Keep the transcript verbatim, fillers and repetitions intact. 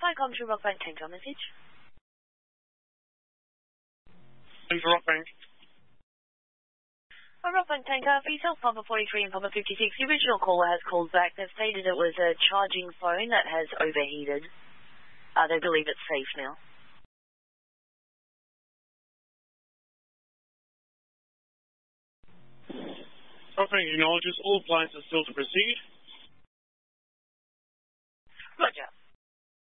Viacom to Rockbank Tanker message. Thanks for Rockbank. Oh, Rockbank Tanker, for yourself, Papa forty-three and Papa fifty-six, the original caller has called back. They've stated it was a charging phone that has overheated. Uh, they believe it's safe now. Rockbank acknowledges all appliances still to proceed. Roger.